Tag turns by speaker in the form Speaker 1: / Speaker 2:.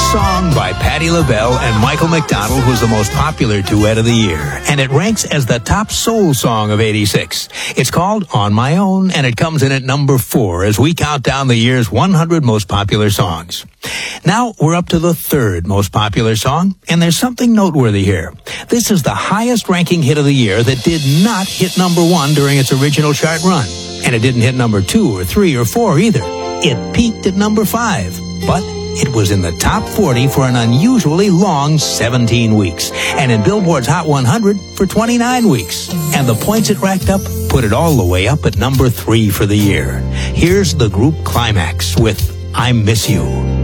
Speaker 1: song by Patti LaBelle and Michael McDonald was the most popular duet of the year, and it ranks as the top soul song of '86. It's called On My Own, and it comes in at number 4 as we count down the year's 100 most popular songs. Now we're up to the third most popular song, and there's something noteworthy here. This is the highest ranking hit of the year that did not hit number 1 during its original chart run, and it didn't hit number 2 or 3 or 4 either. It peaked at number 5, but it was in the top 40 for an unusually long 17 weeks, and in Billboard's Hot 100 for 29 weeks. And the points it racked up put it all the way up at number 3 for the year. Here's the group Climax with I Miss You.